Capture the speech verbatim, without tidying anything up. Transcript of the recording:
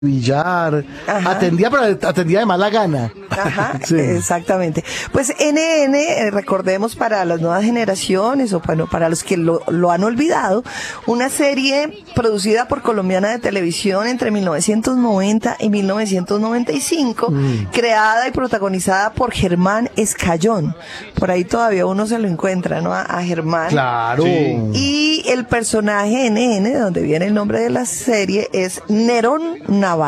billar, Ajá. atendía, pero atendía de mala gana. Ajá, sí. Exactamente. Pues N N, eh, recordemos para las nuevas generaciones o para, para los que lo, lo han olvidado, una serie producida por Colombiana de Televisión entre mil novecientos noventa y mil novecientos noventa y cinco, mm. creada y protagonizada por Germán Escayón. Por ahí todavía uno se lo encuentra, ¿no? A, a Germán. Claro. Sí. Y el personaje N N, de donde viene el nombre de la serie, es Nerón Navarro.